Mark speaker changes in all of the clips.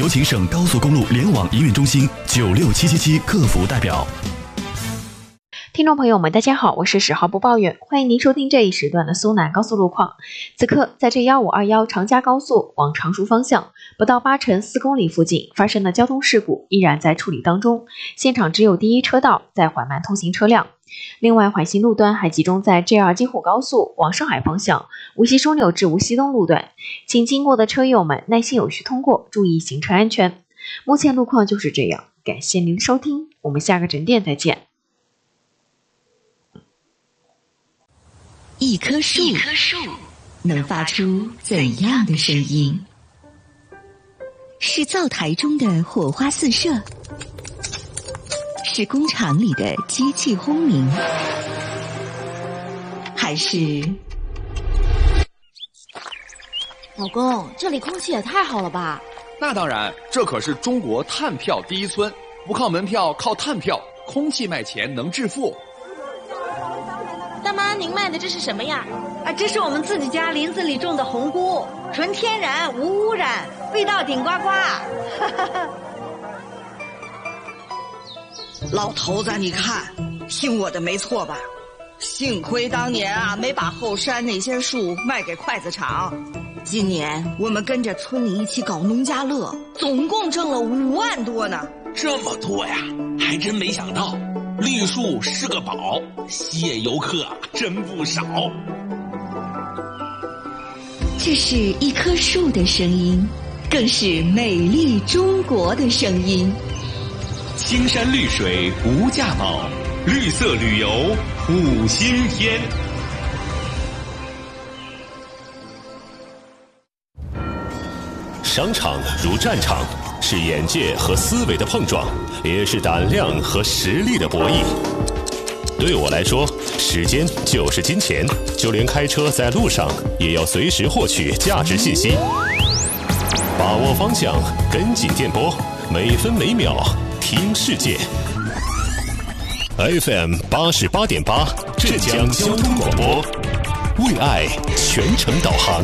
Speaker 1: 有请省高速公路联网营运中心96777客服代表。
Speaker 2: 听众朋友们，大家好，我是10号播报员，欢迎您收听这一时段的苏南高速路况。此刻，在J1521长嘉高速往常熟方向不到8乘4公里附近发生的交通事故依然在处理当中，现场只有第一车道在缓慢通行车辆。另外，缓行路段还集中在 J2 京沪高速往上海方向无锡枢纽至无锡东路段，请经过的车友们耐心有序通过，注意行车安全。目前路况就是这样，感谢您的收听，我们下个整点再见。
Speaker 3: 一棵树能发出怎样的声音？是灶台中的火花四射，是工厂里的机器轰鸣，还是……
Speaker 4: 老公，这里空气也太好了吧？
Speaker 5: 那当然，这可是中国碳票第一村，不靠门票，靠碳票，空气卖钱能致富。
Speaker 4: 大妈，您卖的这是什么呀？
Speaker 6: 这是我们自己家林子里种的红菇，纯天然无污染，味道顶呱呱。
Speaker 7: 老头子，你看，听我的没错吧？幸亏当年没把后山那些树卖给筷子厂。今年我们跟着村里一起搞农家乐，总共挣了5万多呢。
Speaker 8: 这么多呀，还真没想到。绿树是个宝，吸引游客真不少。
Speaker 3: 这是一棵树的声音，更是美丽中国的声音。
Speaker 8: 青山绿水无价宝，绿色旅游5星天。
Speaker 9: 商场如战场，是眼界和思维的碰撞，也是胆量和实力的博弈。对我来说，时间就是金钱，就连开车在路上也要随时获取价值信息。把握方向，跟紧电波，每分每秒听世界。FM 88.8，镇江交通广播，为爱全程导航。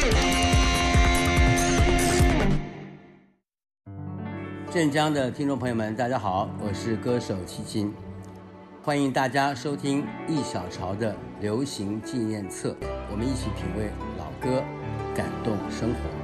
Speaker 10: 镇江的听众朋友们，大家好，我是歌手齐秦，欢迎大家收听易小潮的流行纪念册，我们一起品味老歌，感动生活。